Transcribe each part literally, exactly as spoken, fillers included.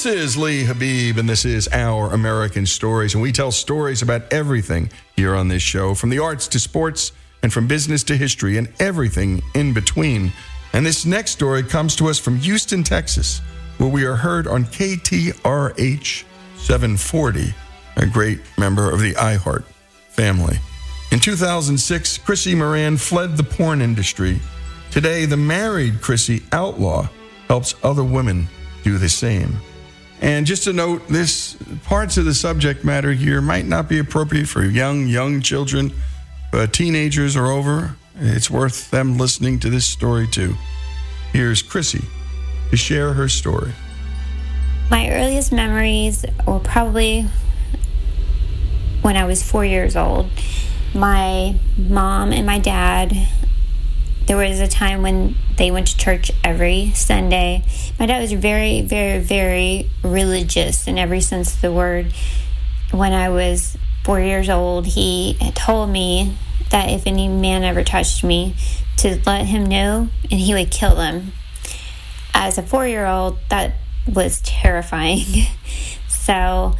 This is Lee Habib, and this is Our American Stories, and we tell stories about everything here on this show, from the arts to sports, and from business to history, and everything in between. And this next story comes to us from Houston, Texas, where we are heard on K T R H seven forty, a great member of the iHeart family. In two thousand six, Chrissy Moran fled the porn industry. Today, the married Chrissy Outlaw helps other women do the same. And just a note, this parts of the subject matter here might not be appropriate for young, young children, but teenagers are over. It's worth them listening to this story too. Here's Chrissy to share her story. My earliest memories were probably when I was four years old. My mom and my dad, there was a time when they went to church every Sunday. My dad was very, very, very religious in every sense of the word. When I was four years old, he had told me that if any man ever touched me, to let him know and he would kill them. As a four-year-old, that was terrifying. So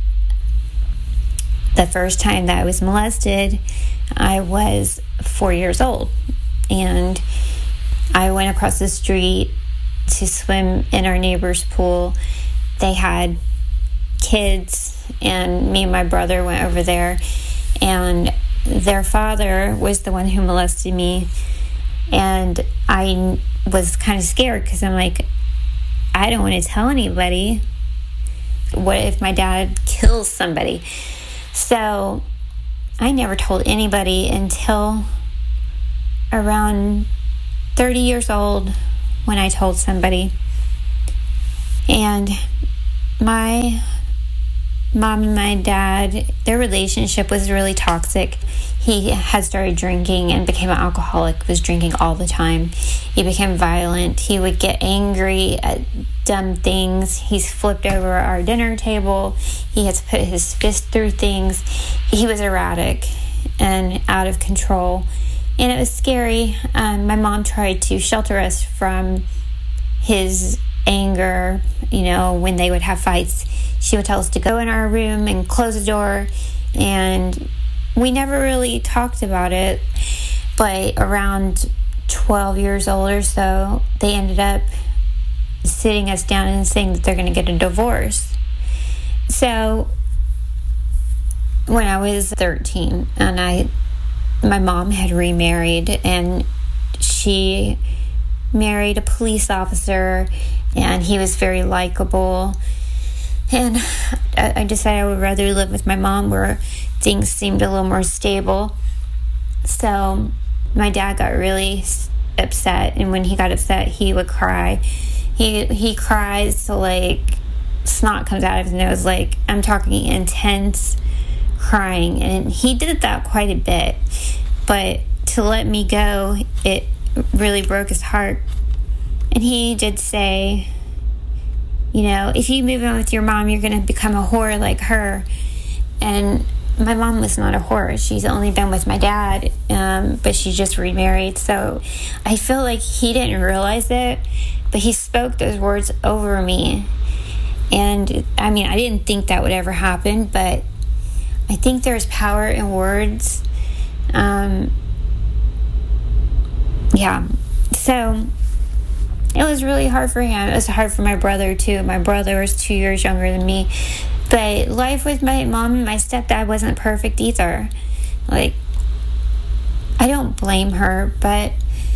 the first time that I was molested, I was four years old. And I went across the street to swim in our neighbor's pool. They had kids, and me and my brother went over there. And their father was the one who molested me. And I was kind of scared because I'm like, I don't want to tell anybody. What if my dad kills somebody? So I never told anybody until around thirty years old when I told somebody. And my mom and my dad, their relationship was really toxic. He had started drinking and became an alcoholic, was drinking all the time. He became violent. He would get angry at dumb things. He's flipped over our dinner table. He has put his fist through things. He was erratic and out of control. And it was scary. Um, my mom tried to shelter us from his anger. You know, when they would have fights, she would tell us to go in our room and close the door. And we never really talked about it. But around twelve years old or so, they ended up sitting us down and saying that they're going to get a divorce. So when I was thirteen, and I... my mom had remarried, and she married a police officer, and he was very likable. And I decided I would rather live with my mom where things seemed a little more stable. So my dad got really upset, and when he got upset, he would cry. He he cries so like snot comes out of his nose, like I'm talking intense crying, and he did that quite a bit. But to let me go, it really broke his heart. And he did say, you know, if you move in with your mom, you're going to become a whore like her. And my mom was not a whore. She's only been with my dad, um, but she just remarried. So I feel like he didn't realize it, but he spoke those words over me. And I mean, I didn't think that would ever happen, but I think there's power in words. Um, yeah. So it was really hard for him. It was hard for my brother, too. My brother was two years younger than me. But life with my mom and my stepdad wasn't perfect either. Like, I don't blame her, but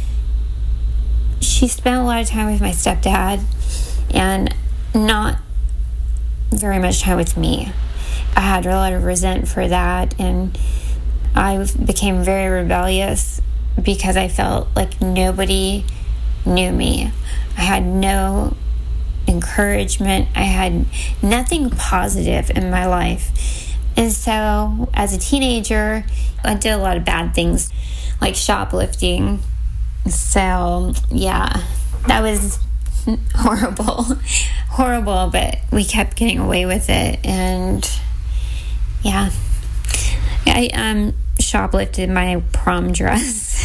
she spent a lot of time with my stepdad and not very much time with me. I had a lot of resent for that, and I became very rebellious because I felt like nobody knew me. I had no encouragement. I had nothing positive in my life. And so as a teenager, I did a lot of bad things, like shoplifting. So yeah, that was horrible. Horrible, but we kept getting away with it. And yeah, I um shoplifted my prom dress.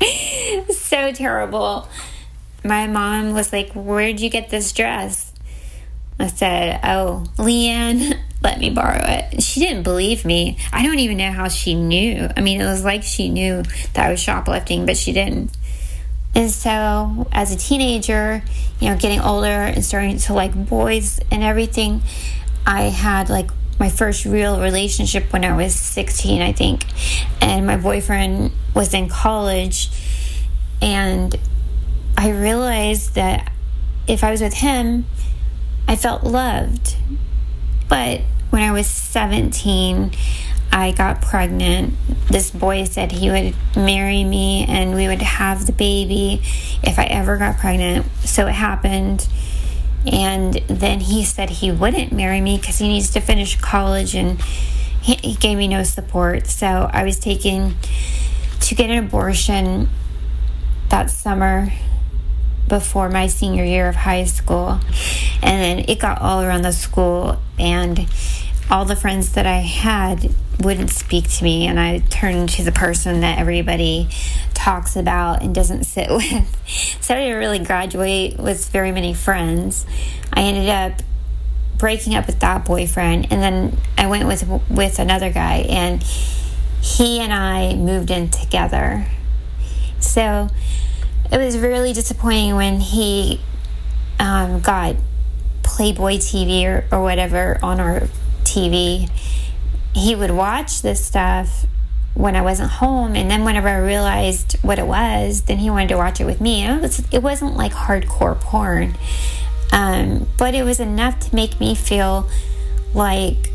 So terrible. My mom was like, where'd you get this dress? I said, oh, Leanne, let me borrow it. She didn't believe me. I don't even know how she knew. I mean, it was like she knew that I was shoplifting, but she didn't. And so as a teenager, you know, getting older and starting to like boys and everything, I had like my first real relationship when I was sixteen, I think. And my boyfriend was in college. And I realized that if I was with him, I felt loved. But when I was seventeen, I got pregnant. This boy said he would marry me and we would have the baby if I ever got pregnant. So it happened. And then he said he wouldn't marry me because he needs to finish college, and he, he gave me no support. So I was taken to get an abortion that summer before my senior year of high school. And then it got all around the school, and all the friends that I had wouldn't speak to me, and I turned into the person that everybody talks about and doesn't sit with. So I didn't really graduate with very many friends. I ended up breaking up with that boyfriend, and then I went with with another guy, and he and I moved in together. So it was really disappointing when he um, got Playboy T V or, or whatever on our T V. He would watch this stuff when I wasn't home, and then whenever I realized what it was, then he wanted to watch it with me. It, was, it wasn't like hardcore porn, um, but it was enough to make me feel like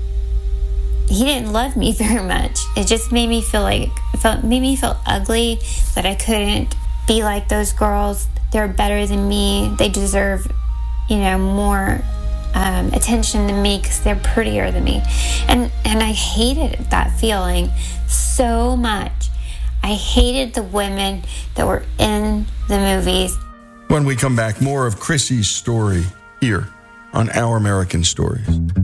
he didn't love me very much. It just made me feel like, felt made me feel ugly, that I couldn't be like those girls. They're better than me. They deserve, you know, more um, attention than me because they're prettier than me. And and I hated that feeling so much. I hated the women that were in the movies. When we come back, more of Chrissy's story here on Our American Stories.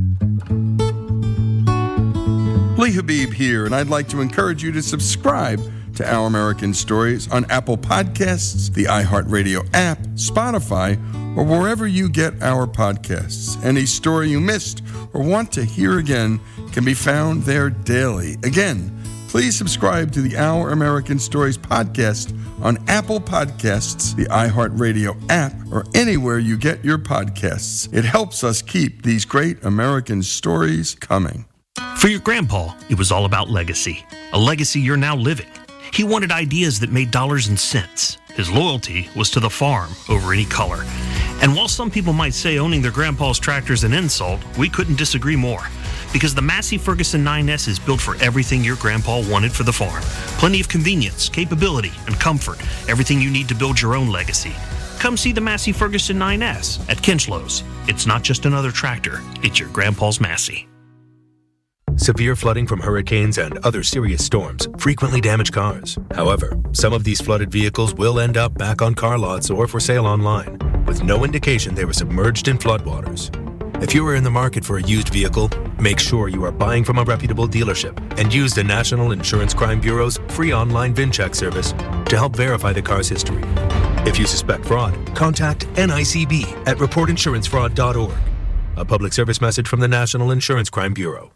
Lee Habib here, and I'd like to encourage you to subscribe to Our American Stories on Apple Podcasts, the iHeartRadio app, Spotify, or wherever you get our podcasts. Any story you missed or want to hear again can be found there daily. Again, please subscribe to the Our American Stories podcast on Apple Podcasts, the iHeartRadio app, or anywhere you get your podcasts. It helps us keep these great American stories coming. For your grandpa, it was all about legacy, a legacy you're now living. He wanted ideas that made dollars and cents. His loyalty was to the farm over any color. And while some people might say owning their grandpa's tractor is an insult, we couldn't disagree more. Because the Massey Ferguson nine S is built for everything your grandpa wanted for the farm. Plenty of convenience, capability, and comfort. Everything you need to build your own legacy. Come see the Massey Ferguson nine S at Kinchlows. It's not just another tractor, it's your grandpa's Massey. Severe flooding from hurricanes and other serious storms frequently damage cars. However, some of these flooded vehicles will end up back on car lots or for sale online, with no indication they were submerged in floodwaters. If you are in the market for a used vehicle, make sure you are buying from a reputable dealership and use the National Insurance Crime Bureau's free online VIN check service to help verify the car's history. If you suspect fraud, contact N I C B at report insurance fraud dot org. A public service message from the National Insurance Crime Bureau.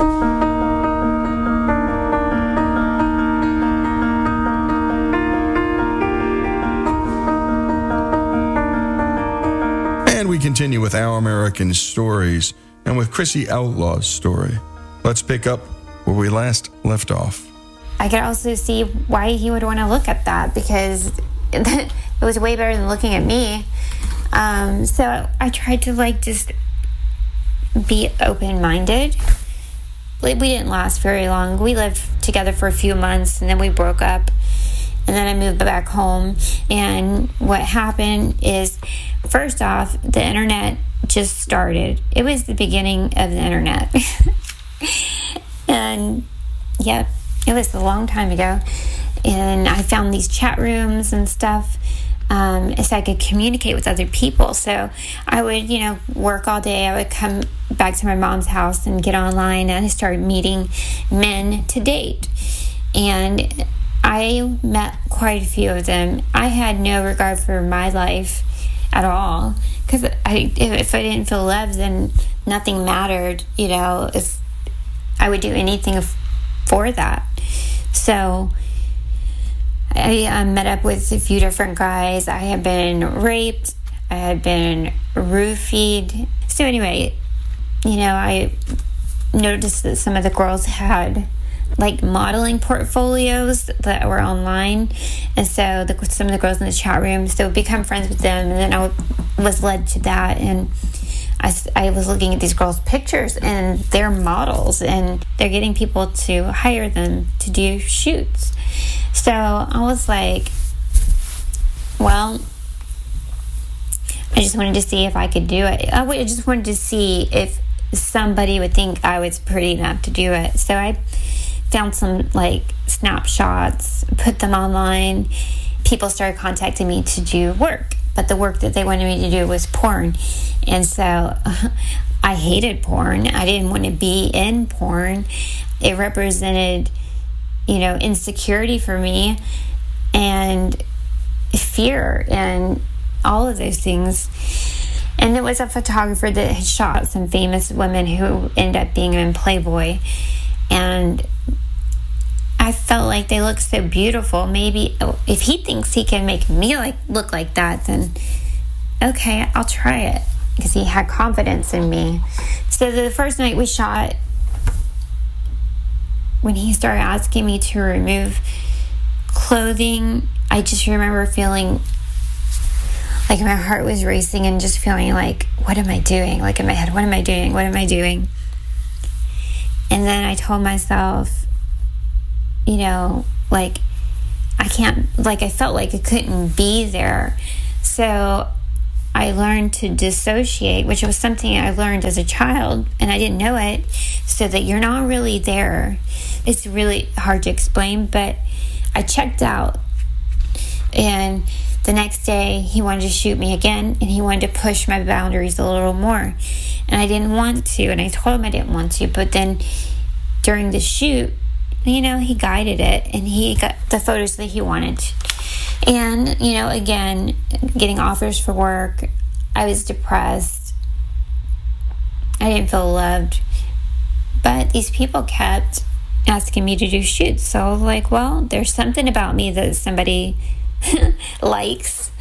And we continue with Our American Stories and with Chrissy Outlaw's story. Let's pick up where we last left off. I could also see why he would want to look at that, because it was way better than looking at me. Um, so I tried to like just be open-minded. We didn't last very long. We lived together for a few months, and then we broke up. And then I moved back home. And what happened is, first off, the internet just started. It was the beginning of the internet. And, yeah, it was a long time ago. And I found these chat rooms and stuff um, so I could communicate with other people. So I would, you know, work all day. I would come back to my mom's house and get online, and I started meeting men to date. And I met quite a few of them. I had no regard for my life at all, because I, if I didn't feel loved, then nothing mattered, you know. If I would do anything for that. So I um, met up with a few different guys. I had been raped. I had been roofied. So anyway, you know, I noticed that some of the girls had like modeling portfolios that were online, and so the, some of the girls in the chat room, so become friends with them, and then I was led to that, and I, I was looking at these girls' pictures, and they're models, and they're getting people to hire them to do shoots. So I was like, well, I just wanted to see if I could do it. I just wanted to see if somebody would think I was pretty enough to do it. So I found some like snapshots, put them online. People started contacting me to do work, but the work that they wanted me to do was porn. And so uh, I hated porn. I didn't want to be in porn. It represented, you know, insecurity for me and fear and all of those things. And there was a photographer that had shot some famous women who ended up being in Playboy. And I felt like they looked so beautiful. Maybe if he thinks he can make me like look like that, then okay, I'll try it. Because he had confidence in me. So the first night we shot, when he started asking me to remove clothing, I just remember feeling like my heart was racing and just feeling like, what am I doing? Like in my head, what am I doing? What am I doing? And then I told myself, you know, like, I can't, like, I felt like I couldn't be there. So I learned to dissociate, which was something I learned as a child, and I didn't know it, so that you're not really there. It's really hard to explain, but I checked out. And the next day, he wanted to shoot me again, and he wanted to push my boundaries a little more. And I didn't want to, and I told him I didn't want to, but then during the shoot, you know, he guided it, and he got the photos that he wanted. And, you know, again, getting offers for work, I was depressed. I didn't feel loved. But these people kept asking me to do shoots. So I was like, well, there's something about me that somebody likes.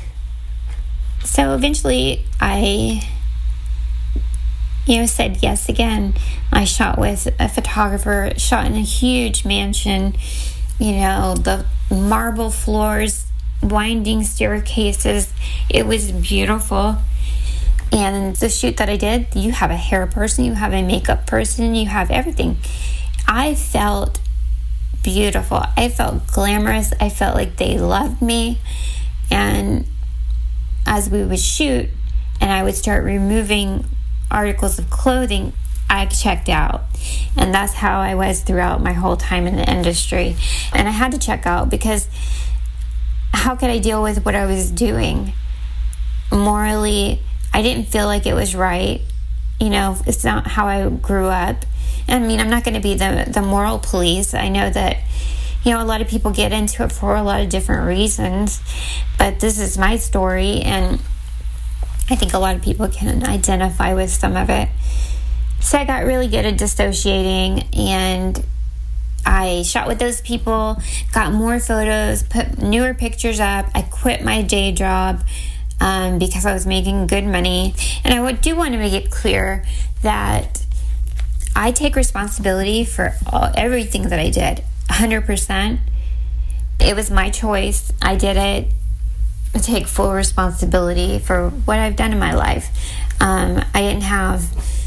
So eventually I, you know, said yes again. I shot with a photographer, shot in a huge mansion, you know, the marble floors, winding staircases. It was beautiful. And the shoot that I did, you have a hair person, you have a makeup person, you have everything. I felt beautiful. I felt glamorous. I felt like they loved me. And as we would shoot and I would start removing articles of clothing, I checked out. And that's how I was throughout my whole time in the industry. And I had to check out because how could I deal with what I was doing? Morally, I didn't feel like it was right. You know, it's not how I grew up. I mean, I'm not going to be the, the moral police. I know that, you know, a lot of people get into it for a lot of different reasons. But this is my story, and I think a lot of people can identify with some of it. So I got really good at dissociating, and I shot with those people, got more photos, put newer pictures up. I quit my day job um, because I was making good money. And I do want to make it clear that I take responsibility for all, everything that I did, one hundred percent. It was my choice. I did it. I take full responsibility for what I've done in my life. Um, I didn't have...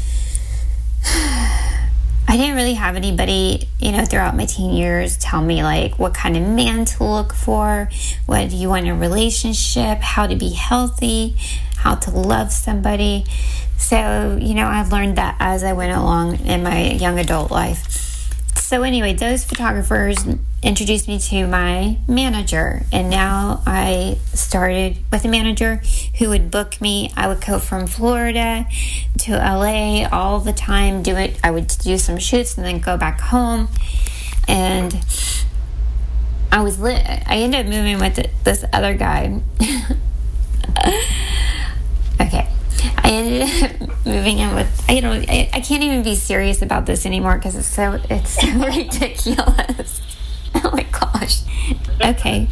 I didn't really have anybody, you know, throughout my teen years tell me, like, what kind of man to look for, what do you want in a relationship, how to be healthy, how to love somebody. So, you know, I've learned that as I went along in my young adult life. So anyway, those photographers introduced me to my manager, and now I started with a manager who would book me. I would go from Florida to L A all the time, do it. I would do some shoots and then go back home. And I was lit. I ended up moving with this other guy. Okay, moving in with, I don't, I, I can't even be serious about this anymore because it's so, it's so ridiculous. Oh my gosh. Okay.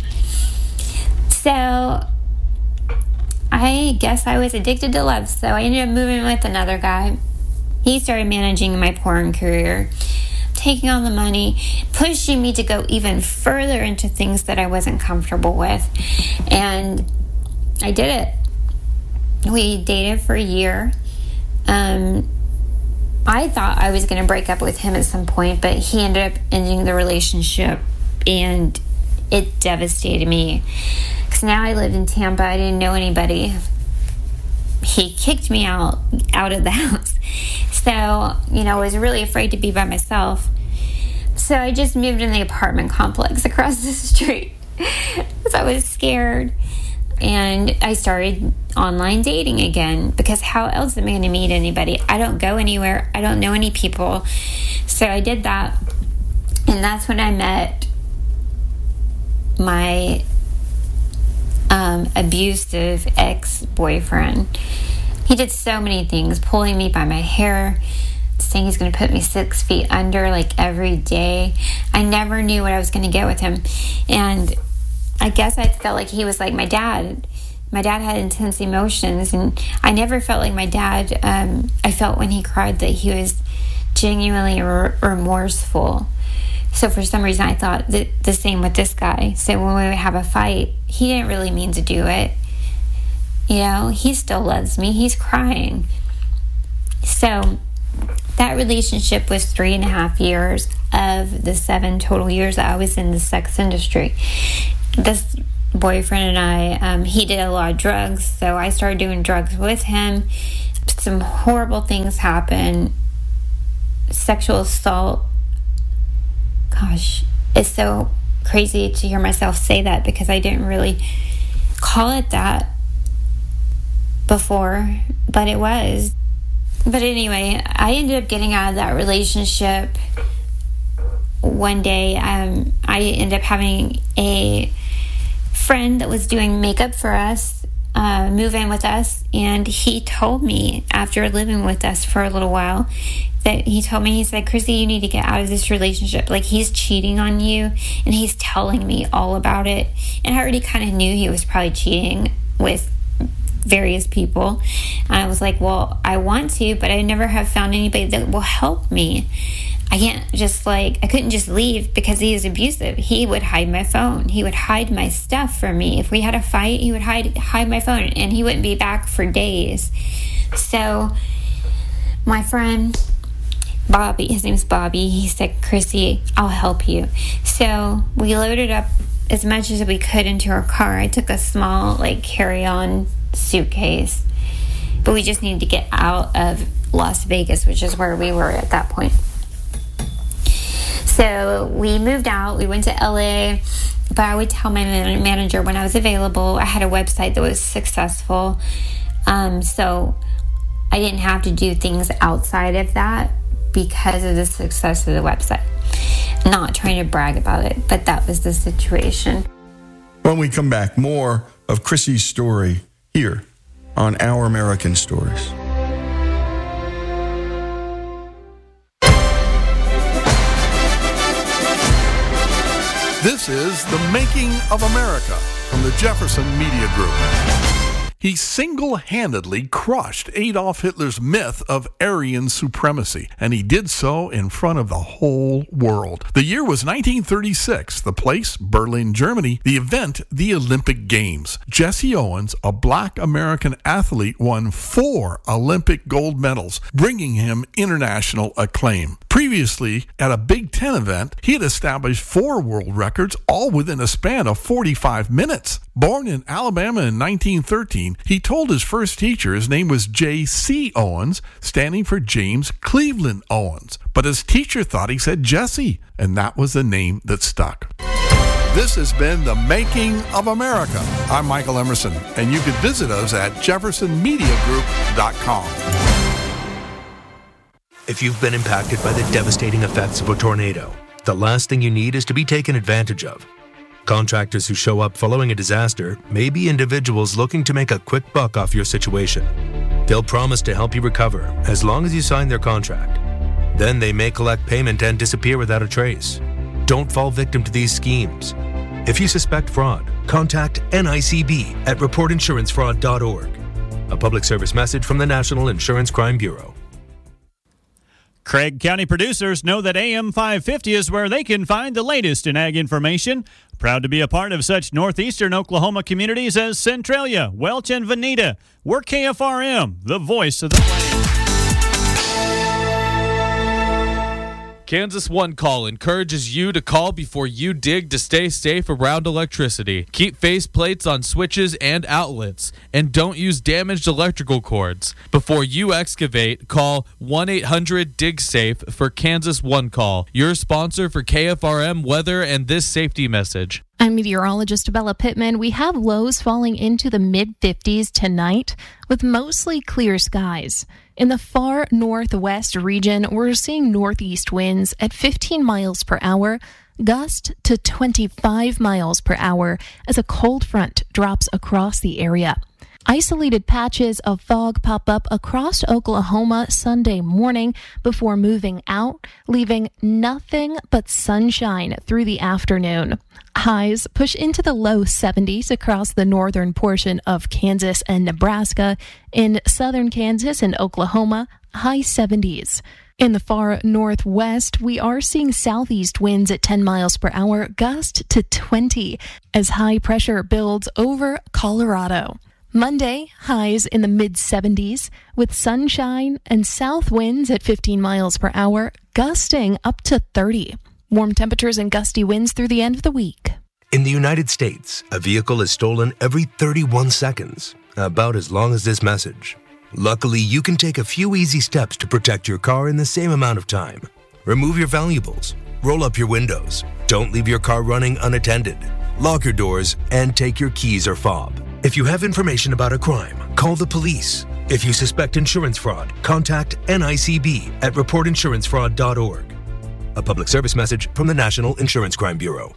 So I guess I was addicted to love. So I ended up moving with another guy. He started managing my porn career, taking all the money, pushing me to go even further into things that I wasn't comfortable with. And I did it. We dated for a year. Um, I thought I was going to break up with him at some point, but he ended up ending the relationship, and it devastated me. Because now I lived in Tampa. I didn't know anybody. He kicked me out, out of the house. So, you know, I was really afraid to be by myself. So I just moved in the apartment complex across the street because I was scared. And I started online dating again, because how else am I going to meet anybody? I don't go anywhere. I don't know any people. So I did that. And that's when I met my um, abusive ex-boyfriend. He did so many things, pulling me by my hair, saying he's going to put me six feet under like every day. I never knew what I was going to get with him. And I guess I felt like he was like my dad. My dad had intense emotions, and I never felt like my dad. Um, I felt when he cried that he was genuinely re- remorseful. So for some reason I thought that the same with this guy. So when we would have a fight, he didn't really mean to do it. You know, he still loves me. He's crying. So that relationship was three and a half years of the seven total years that I was in the sex industry. This boyfriend and I, um, he did a lot of drugs, so I started doing drugs with him. Some horrible things happened. Sexual assault. Gosh, it's so crazy to hear myself say that, because I didn't really call it that before, but it was. But anyway, I ended up getting out of that relationship. One day, um, I ended up having a friend that was doing makeup for us uh, move in with us, and he told me, after living with us for a little while, that he told me, he said, Chrissy, you need to get out of this relationship. Like, he's cheating on you, and he's telling me all about it. And I already kind of knew he was probably cheating with various people. And I was like, well, I want to, but I never have found anybody that will help me. I can't just like, I couldn't just leave because he is abusive. He would hide my phone. He would hide my stuff from me. If we had a fight, he would hide hide my phone, and he wouldn't be back for days. So my friend Bobby, his name's Bobby, he said, Chrissy, I'll help you. So we loaded up as much as we could into our car. I took a small like carry-on suitcase, but we just needed to get out of Las Vegas, which is where we were at that point. So we moved out. We went to L A, but I would tell my man- manager when I was available. I had a website that was successful, um, so I didn't have to do things outside of that because of the success of the website. Not trying to brag about it, but that was the situation. When we come back, more of Chrissy's story here on Our American Stories. This is The Making of America from the Jefferson Media Group. He single-handedly crushed Adolf Hitler's myth of Aryan supremacy, and he did so in front of the whole world. The year was nineteen thirty-six, the place, Berlin, Germany, the event, the Olympic Games. Jesse Owens, a black American athlete, won four Olympic gold medals, bringing him international acclaim. Previously, at a Big Ten event, he had established four world records, all within a span of forty-five minutes. Born in Alabama in nineteen thirteen, he told his first teacher his name was J C Owens, standing for James Cleveland Owens. But his teacher thought he said Jesse, and that was the name that stuck. This has been The Making of America. I'm Michael Emerson, and you can visit us at jefferson media group dot com. If you've been impacted by the devastating effects of a tornado, the last thing you need is to be taken advantage of. Contractors who show up following a disaster may be individuals looking to make a quick buck off your situation. They'll promise to help you recover as long as you sign their contract. Then they may collect payment and disappear without a trace. Don't fall victim to these schemes. If you suspect fraud, contact N I C B at report insurance fraud dot org. A public service message from the National Insurance Crime Bureau. Craig County producers know that A M five fifty is where they can find the latest in ag information. Proud to be a part of such northeastern Oklahoma communities as Centralia, Welch, and Veneta. We're K F R M, the voice of the plains. Kansas One Call encourages you to call before you dig to stay safe around electricity. Keep face plates on switches and outlets, and don't use damaged electrical cords. Before you excavate, call one eight hundred dig safe for Kansas One Call, your sponsor for K F R M weather and this safety message. I'm meteorologist Bella Pittman. We have lows falling into the mid fifties tonight with mostly clear skies. In the far northwest region, we're seeing northeast winds at fifteen miles per hour, gust to twenty-five miles per hour as a cold front drops across the area. Isolated patches of fog pop up across Oklahoma Sunday morning before moving out, leaving nothing but sunshine through the afternoon. Highs push into the low seventies across the northern portion of Kansas and Nebraska. In southern Kansas and Oklahoma, high seventies. In the far northwest, we are seeing southeast winds at ten miles per hour, gust to twenty, as high pressure builds over Colorado. Monday, highs in the mid seventies with sunshine and south winds at fifteen miles per hour, gusting up to thirty. Warm temperatures and gusty winds through the end of the week. In the United States, a vehicle is stolen every thirty-one seconds, about as long as this message. Luckily, you can take a few easy steps to protect your car in the same amount of time. Remove your valuables, roll up your windows, don't leave your car running unattended, lock your doors, and take your keys or fob. If you have information about a crime, call the police. If you suspect insurance fraud, contact N I C B at report insurance fraud dot org. A public service message from the National Insurance Crime Bureau.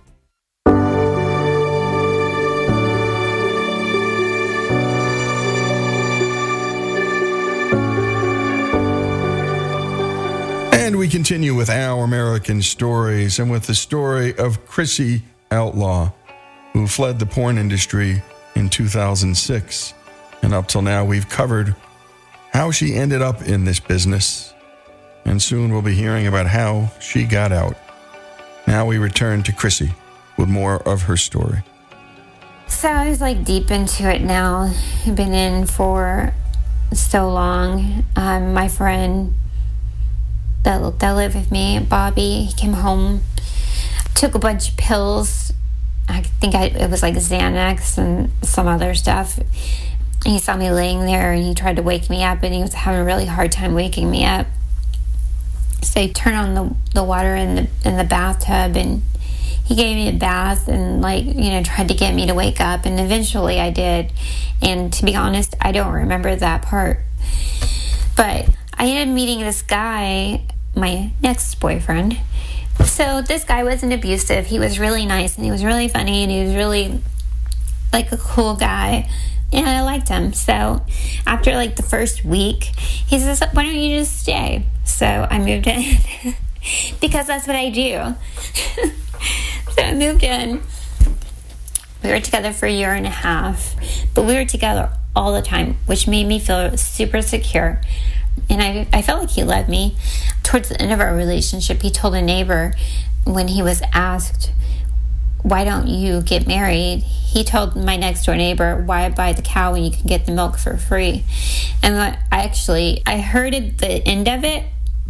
And we continue with our American stories and with the story of Chrissy Outlaw, who fled the porn industry in two thousand six. And up till now, we've covered how she ended up in this business. And soon we'll be hearing about how she got out. Now we return to Chrissy with more of her story. So I was like deep into it now. I've been in for so long. Um, my friend that, that lived with me, Bobby, he came home, took a bunch of pills. I think I, it was like Xanax and some other stuff. He saw me laying there and he tried to wake me up, and he was having a really hard time waking me up. So he turned on the, the water in the in the bathtub, and he gave me a bath and, like, you know, tried to get me to wake up, and eventually I did. And to be honest, I don't remember that part. But I ended up meeting this guy, my next boyfriend. So this guy wasn't abusive. He was really nice, and he was really funny, and he was really like a cool guy, and I liked him. So after like the first week, he says, why don't you just stay? So I moved in because that's what I do. So I moved in. We were together for a year and a half, but we were together all the time, which made me feel super secure. And I, I felt like he loved me. Towards the end of our relationship, he told a neighbor, when he was asked, why don't you get married? He told my next door neighbor, why buy the cow when you can get the milk for free? And I actually, I heard at the end of it,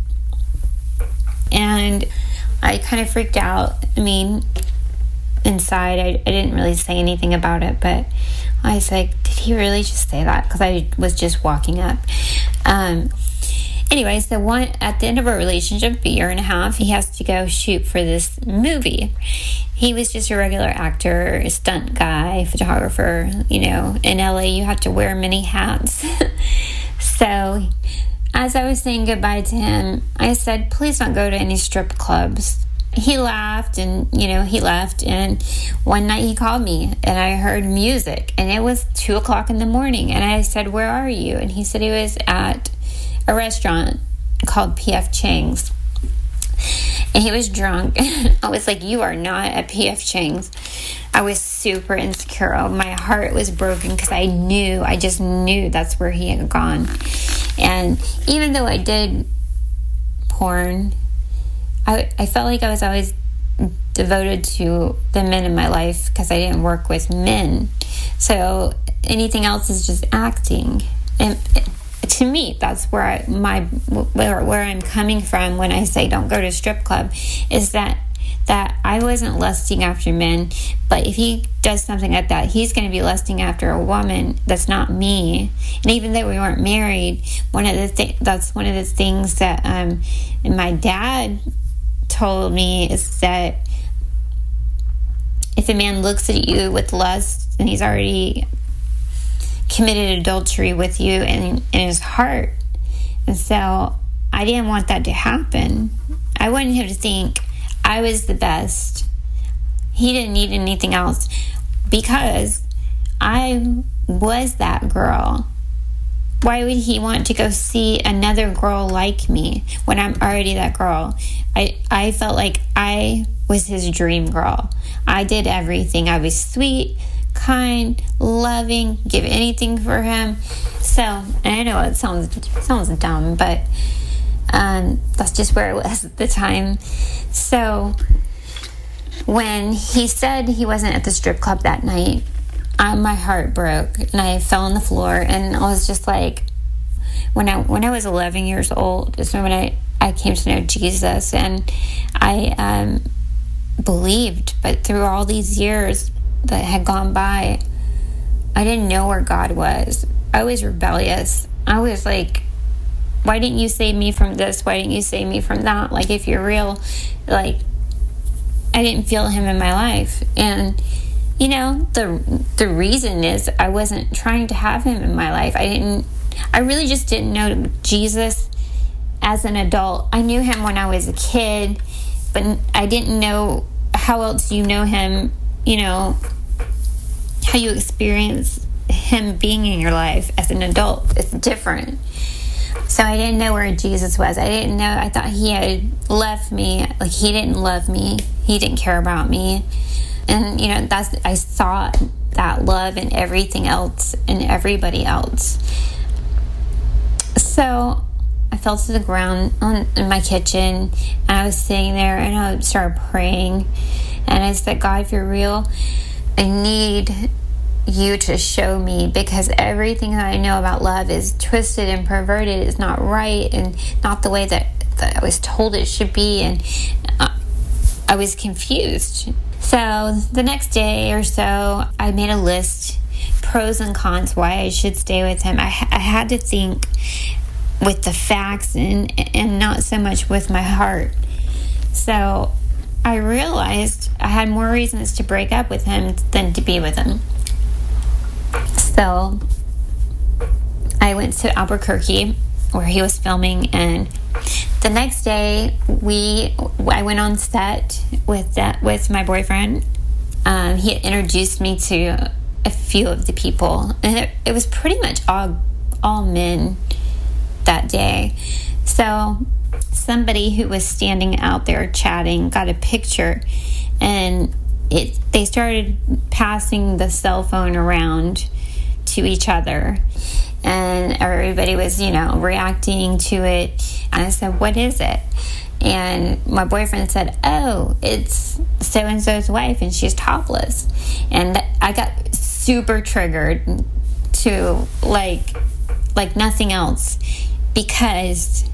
and I kind of freaked out. I mean, inside, I, I didn't really say anything about it, but I was like, did he really just say that? Because I was just walking up. Um, anyway, so one, at the end of our relationship, a year and a half, he has to go shoot for this movie. He was just a regular actor, a stunt guy, photographer. You know, in L A, you have to wear many hats. So as I was saying goodbye to him, I said, please don't go to any strip clubs. he laughed and, you know, he left. And one night he called me and I heard music and it was two o'clock in the morning. And I said, where are you? And he said he was at a restaurant called P F Chang's. And he was drunk. I was like, you are not at P F Chang's. I was super insecure. My heart was broken because I knew, I just knew that's where he had gone. And even though I did porn, I, I felt like I was always devoted to the men in my life because I didn't work with men. So anything else is just acting. And to me, that's where I, my where, where I'm coming from when I say don't go to a strip club, is that that I wasn't lusting after men, but if he does something like that, he's going to be lusting after a woman that's not me. And even though we weren't married, one of the th- that's one of the things that um, my dad told me is that if a man looks at you with lust and he's already committed adultery with you in, in his heart. And so I didn't want that to happen. I wanted him to think I was the best. He didn't need anything else because I was that girl. Why would he want to go see another girl like me when I'm already that girl? I, I felt like I was his dream girl. I did everything. I was sweet, kind, loving, give anything for him. So, and I know it sounds sounds dumb, but um, that's just where I was at the time. So when he said he wasn't at the strip club that night, I, my heart broke and I fell on the floor, and I was just like, when I when I was eleven years old is when I, I came to know Jesus, and I um, believed, but through all these years that had gone by, I didn't know where God was. I was rebellious. I was like, why didn't you save me from this? Why didn't you save me from that? Like, if you're real, like, I didn't feel him in my life. And you know, the the reason is I wasn't trying to have him in my life. I didn't, I really just didn't know Jesus as an adult. I knew him when I was a kid, but I didn't know how else you know him, you know, how you experience him being in your life as an adult. It's different. So I didn't know where Jesus was. I didn't know, I thought he had left me. Like, he didn't love me. He didn't care about me. And, you know, that's, I saw that love in everything else and everybody else. So I fell to the ground on, in my kitchen, and I was sitting there, and I started praying. And I said, God, if you're real, I need you to show me, because everything that I know about love is twisted and perverted. It's not right and not the way that, that I was told it should be. And uh, I was confused. So the next day or so, I made a list, pros and cons, why I should stay with him. I, I had to think with the facts and, and not so much with my heart. So I realized I had more reasons to break up with him than to be with him. So I went to Albuquerque where he was filming, and the next day we I went on set with that with my boyfriend. Um, he had introduced me to a few of the people, and it, it was pretty much all all men that day. So somebody who was standing out there chatting got a picture, and it they started passing the cell phone around to each other, and everybody was, you know, reacting to it. And I said, what is it? And my boyfriend said, oh, it's so-and-so's wife, and she's topless. And I got super triggered to like like nothing else, because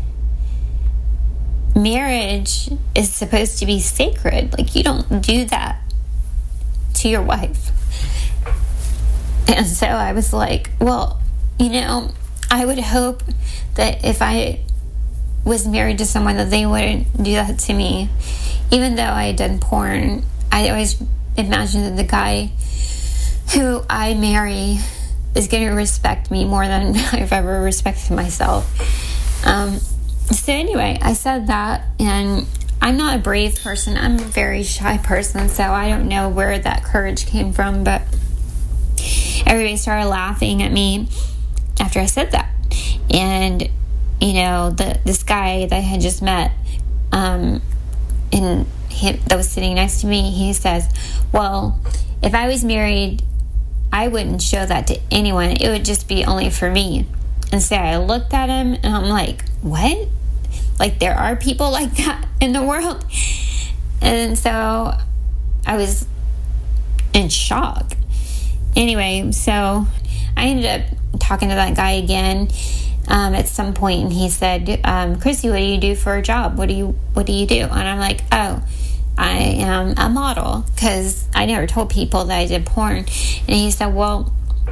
marriage is supposed to be sacred. Like, you don't do that to your wife. And so I was like, well, you know, I would hope that if I was married to someone that they wouldn't do that to me. Even though I had done porn, I always imagined that the guy who I marry is going to respect me more than I've ever respected myself. Um, so anyway, I said that, and I'm not a brave person. I'm a very shy person, so I don't know where that courage came from, but everybody started laughing at me after I said that. And, you know, the this guy that I had just met, um, and he, that was sitting next to me, he says, well, if I was married, I wouldn't show that to anyone. It would just be only for me. And so I looked at him, and I'm like, what? Like, there are people like that in the world? And so I was in shock. Anyway, so I ended up talking to that guy again um, at some point, and he said, um, Chrissy, what do you do for a job? What do you what do you do? And I'm like, oh, I am a model, because I never told people that I did porn. And he said, well,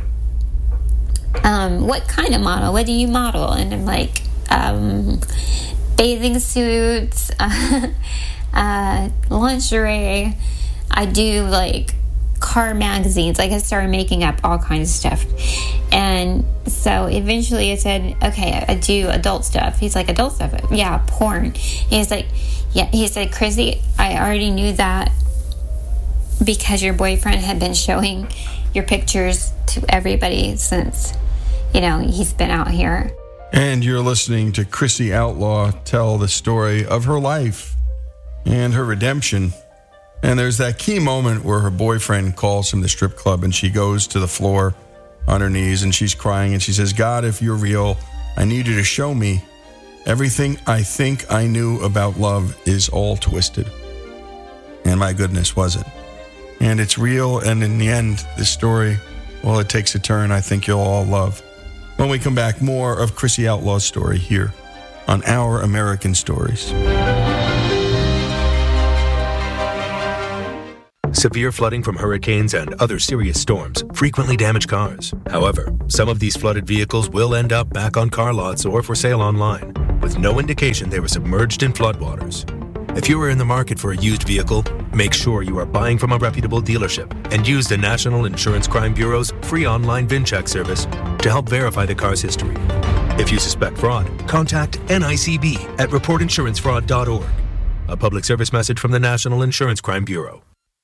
um, what kind of model? What do you model? And I'm like, um, bathing suits, uh, uh, lingerie. I do like car magazines. Like, I started making up all kinds of stuff. And so eventually I said, okay, I do adult stuff. He's like, adult stuff? Yeah, porn. He's like, yeah. He said, Chrissy, I already knew that because your boyfriend had been showing your pictures to everybody since, you know, he's been out here. And you're listening to Chrissy Outlaw tell the story of her life and her redemption. And there's that key moment where her boyfriend calls from the strip club, and she goes to the floor on her knees, and she's crying, and she says, God, if you're real, I need you to show me. Everything I think I knew about love is all twisted. And my goodness, was it? And it's real, and in the end, this story, well, it takes a turn I think you'll all love. When we come back, more of Chrissy Outlaw's story here on Our American Stories. Severe flooding from hurricanes and other serious storms frequently damage cars. However, some of these flooded vehicles will end up back on car lots or for sale online, with no indication they were submerged in floodwaters. If you are in the market for a used vehicle, make sure you are buying from a reputable dealership and use the National Insurance Crime Bureau's free online VIN check service to help verify the car's history. If you suspect fraud, contact N I C B at report insurance fraud dot org. A public service message from the National Insurance Crime Bureau.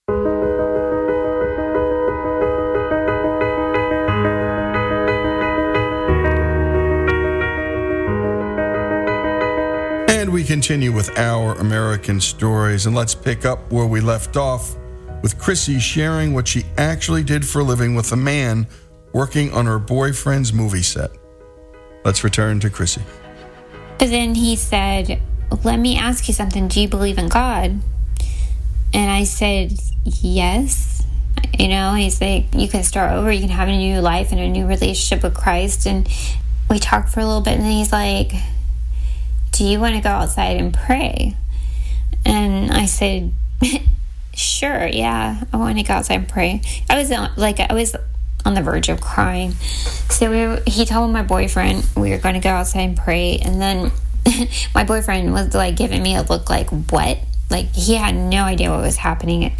We continue with Our American Stories, and let's pick up where we left off with Chrissy sharing what she actually did for a living with a man working on her boyfriend's movie set. Let's return to Chrissy. But then he said, let me ask you something. Do you believe in God? And I said, yes. You know, he's like, you can start over. You can have a new life and a new relationship with Christ. And we talked for a little bit, and then he's like, do you want to go outside and pray? And I said, sure, yeah, I want to go outside and pray. I was on, like, I was on the verge of crying. So we were, he told my boyfriend we were going to go outside and pray. And then my boyfriend was like giving me a look like, what? Like, he had no idea what was happening.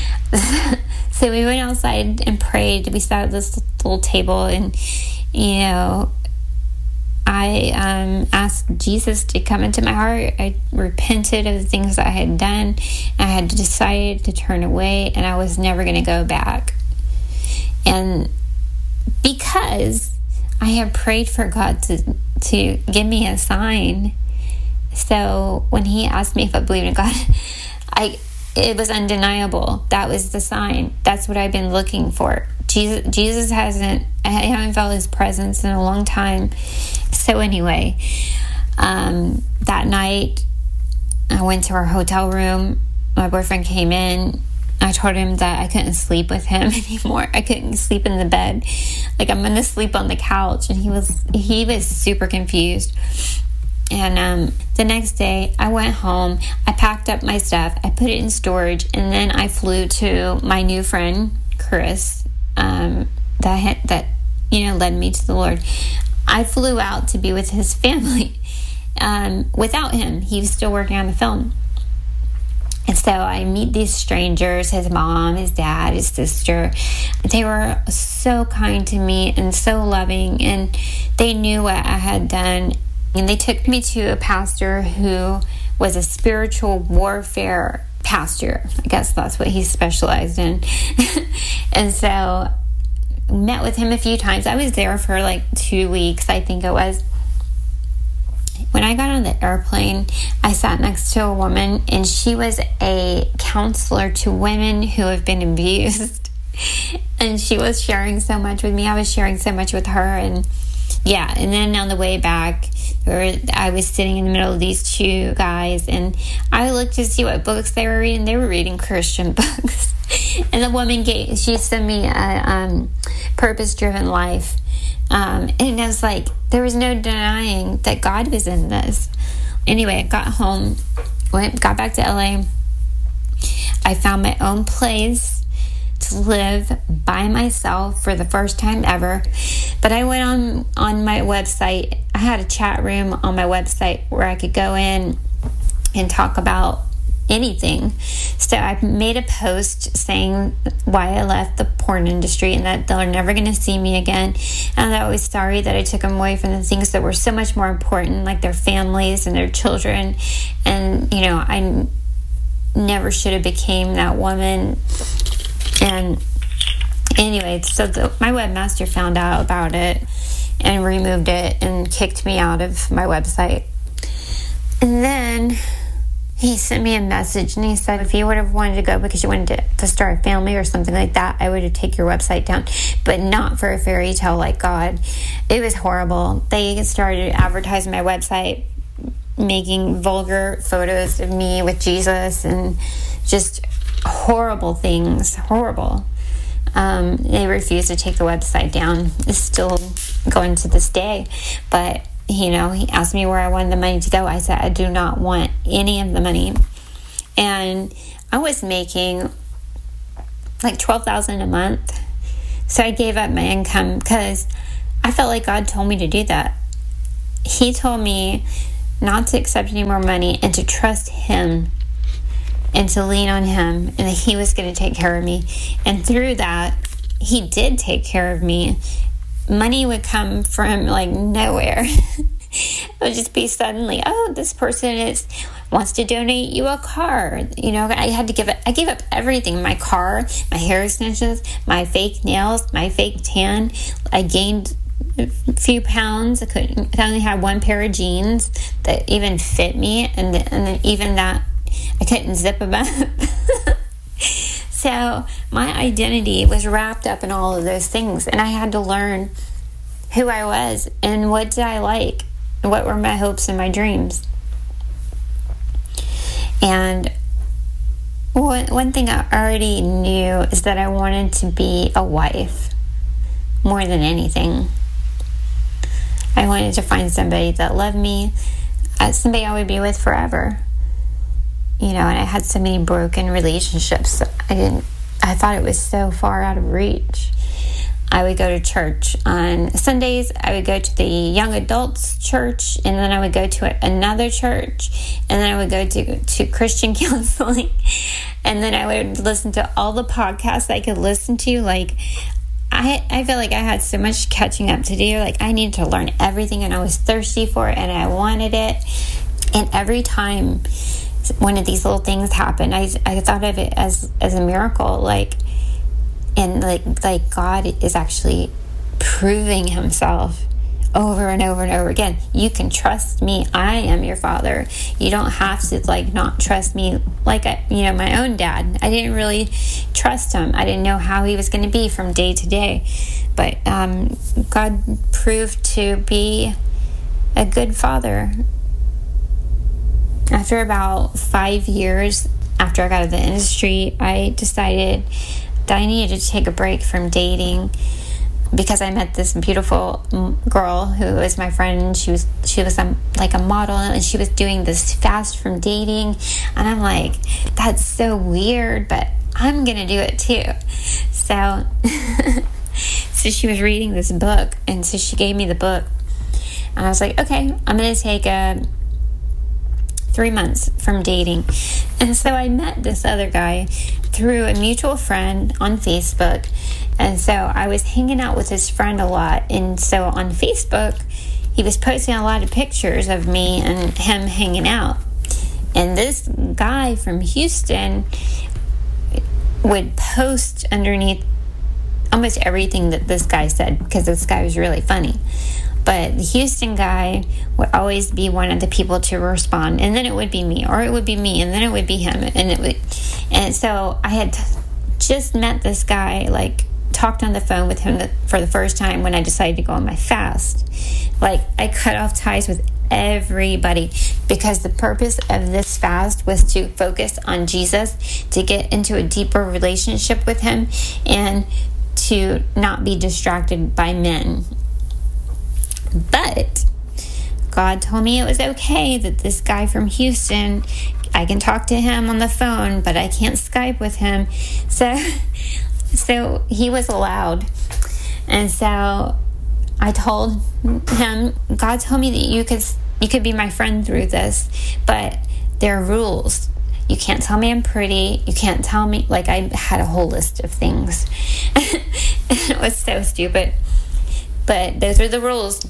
So we went outside and prayed. We sat at this little table, and, you know, I um, asked Jesus to come into my heart. I repented of the things that I had done. I had decided to turn away, and I was never going to go back. And because I had prayed for God to to give me a sign, so when he asked me if I believed in God, I it was undeniable. That was the sign. That's what I've been looking for. Jesus, Jesus hasn't, I haven't felt his presence in a long time. So anyway, um, that night I went to our hotel room. My boyfriend came in. I told him that I couldn't sleep with him anymore. I couldn't sleep in the bed. Like, I'm going to sleep on the couch. And he was, he was super confused. And um, the next day, I went home. I packed up my stuff. I put it in storage. And then I flew to my new friend, Chris, um, that, had, that you know, led me to the Lord. I flew out to be with his family. Um, without him, he was still working on the film. And so I meet these strangers, his mom, his dad, his sister. They were so kind to me and so loving, and they knew what I had done. And they took me to a pastor who was a spiritual warfare pastor. I guess that's what he specialized in. And so met with him a few times. I was there for like two weeks, I think it was. When I got on the airplane, I sat next to a woman, and she was a counselor to women who have been abused. And she was sharing so much with me. I was sharing so much with her. And yeah, and then on the way back, I was sitting in the middle of these two guys, and I looked to see what books they were reading. They were reading Christian books. And the woman gave, she sent me a um, Purpose-Driven Life. Um, and I was like, there was no denying that God was in this. Anyway, I got home, went, got back to L A. I found my own place to live by myself for the first time ever. But I went on, on my website. I had a chat room on my website where I could go in and talk about anything. So I made a post saying why I left the porn industry and that they're never going to see me again. And I was sorry that I took them away from the things that were so much more important, like their families and their children. And, you know, I never should have became that woman. And anyway, so the, my webmaster found out about it and removed it and kicked me out of my website. And then he sent me a message, and he said, if you would have wanted to go because you wanted to, to start a family or something like that, I would have taken your website down, but not for a fairy tale like God. It was horrible. They started advertising my website, making vulgar photos of me with Jesus, and just horrible things, horrible. Um, they refused to take the website down. It's still going to this day, but you know, he asked me where I wanted the money to go. I said, I do not want any of the money. And I was making like twelve thousand dollars a month. So I gave up my income because I felt like God told me to do that. He told me not to accept any more money and to trust Him and to lean on Him, and that He was going to take care of me. And through that, He did take care of me. Money would come from like nowhere. It would just be suddenly, oh, this person is wants to donate you a car. You know, I had to give it. I gave up everything: my car, my hair extensions, my fake nails, my fake tan. I gained a few pounds. I couldn't. I only had one pair of jeans that even fit me, and and then even that I couldn't zip them up. So my identity was wrapped up in all of those things, and I had to learn who I was and what did I like, and what were my hopes and my dreams. And one, one thing I already knew is that I wanted to be a wife more than anything. I wanted to find somebody that loved me, uh, somebody I would be with forever. You know, and I had so many broken relationships. I didn't, I thought it was so far out of reach. I would go to church on Sundays. I would go to the young adults church, and then I would go to another church, and then I would go to, to Christian counseling, and then I would listen to all the podcasts I could listen to. Like, I, I felt like I had so much catching up to do. Like, I needed to learn everything, and I was thirsty for it, and I wanted it. And every time one of these little things happened, I, I thought of it as, as a miracle, like, and like, like God is actually proving Himself over and over and over again. You can trust me. I am your father. You don't have to like not trust me. Like, I, you know, my own dad, I didn't really trust him. I didn't know how he was going to be from day to day, but um, God proved to be a good father. After about five years after I got out of the industry, I decided that I needed to take a break from dating because I met this beautiful girl who was my friend. She was she was a, like a model, and she was doing this fast from dating. And I'm like, that's so weird, but I'm going to do it too. So, so she was reading this book, and so she gave me the book. And I was like, okay, I'm going to take a... three months from dating. And so I met this other guy through a mutual friend on Facebook. And so I was hanging out with his friend a lot. And so on Facebook, he was posting a lot of pictures of me and him hanging out. And this guy from Houston would post underneath almost everything that this guy said, because this guy was really funny. But the Houston guy would always be one of the people to respond, and then it would be me, or it would be me, and then it would be him, and it would. And so I had just met this guy, like talked on the phone with him for the first time when I decided to go on my fast. Like, I cut off ties with everybody, because the purpose of this fast was to focus on Jesus, to get into a deeper relationship with him, and to not be distracted by men. But God told me it was okay that this guy from Houston, I can talk to him on the phone, but I can't Skype with him. So, so he was allowed. And so I told him, God told me that you could you could be my friend through this, but there are rules. You can't tell me I'm pretty. You can't tell me, like, I had a whole list of things. It was so stupid. But those are the rules.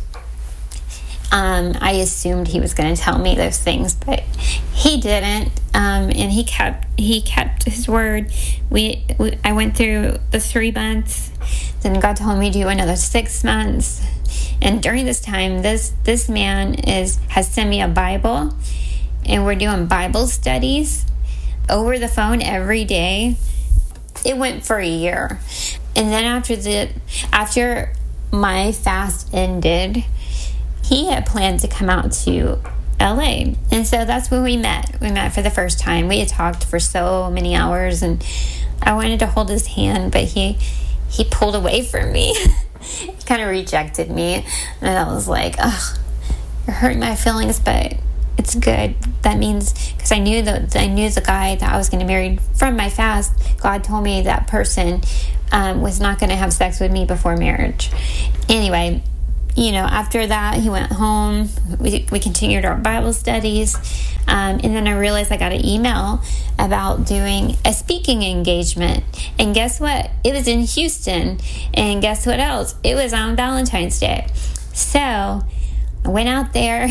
Um, I assumed he was going to tell me those things, but he didn't. Um, and he kept he kept his word. We, we I went through the three months. Then God told me to do another six months. And during this time, this this man is has sent me a Bible, and we're doing Bible studies over the phone every day. It went for a year, and then after the after my fast ended, he had planned to come out to L A, and so that's when we met. We met for the first time. We had talked for so many hours, and I wanted to hold his hand, but he he pulled away from me. He kind of rejected me, and I was like, "Ugh, you're hurting my feelings, but it's good." That means, because I knew that I knew the guy that I was going to marry from my fast. God told me that person um, was not going to have sex with me before marriage. Anyway, you know, after that, he went home. We we continued our Bible studies, um, and then I realized I got an email about doing a speaking engagement. And guess what? It was in Houston. And guess what else? It was on Valentine's Day. So I went out there.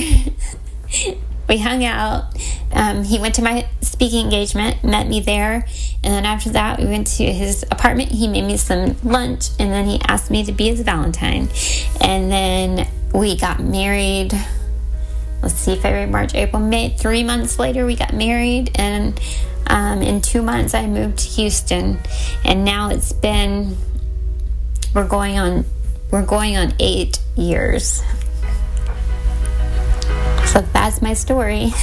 We hung out. Um, he went to my speaking engagement, met me there. And then after that, we went to his apartment. He made me some lunch, and then he asked me to be his Valentine. And then we got married. Let's see, February, March, April, May. Three months later, we got married. And um, in two months, I moved to Houston. And now it's been, we're going on, we're going on eight years. So that's my story.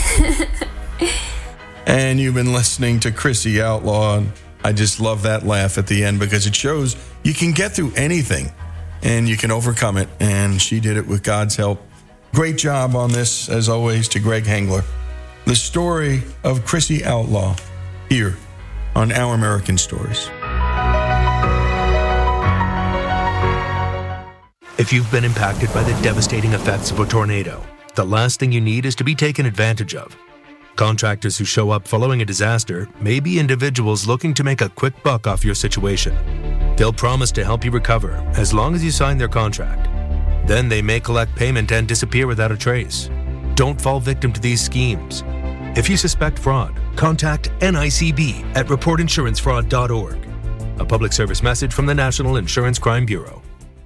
And you've been listening to Chrissy Outlaw. And I just love that laugh at the end, because it shows you can get through anything and you can overcome it. And she did it with God's help. Great job on this, as always, to Greg Hengler. The story of Chrissy Outlaw here on Our American Stories. If you've been impacted by the devastating effects of a tornado, the last thing you need is to be taken advantage of. Contractors who show up following a disaster may be individuals looking to make a quick buck off your situation. They'll promise to help you recover as long as you sign their contract. Then they may collect payment and disappear without a trace. Don't fall victim to these schemes. If you suspect fraud, contact N I C B at report insurance fraud dot org. A public service message from the National Insurance Crime Bureau.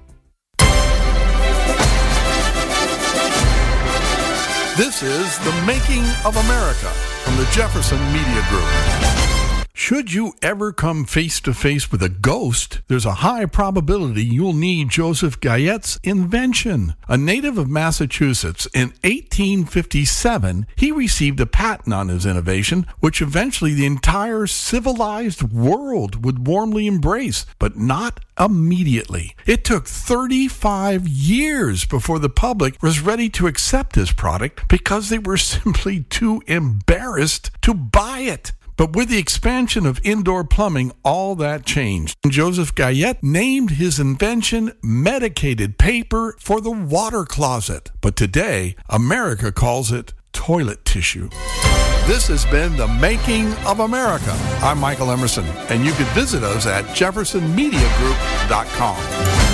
This is The Making of America from the Jefferson Media Group. Should you ever come face to face with a ghost, there's a high probability you'll need Joseph Gayette's invention. A native of Massachusetts, in eighteen fifty-seven, he received a patent on his innovation, which eventually the entire civilized world would warmly embrace, but not immediately. It took thirty-five years before the public was ready to accept his product because they were simply too embarrassed to buy it. But with the expansion of indoor plumbing, all that changed. Joseph Gayette named his invention medicated paper for the water closet. But today, America calls it toilet tissue. This has been The Making of America. I'm Michael Emerson, and you can visit us at jefferson media group dot com.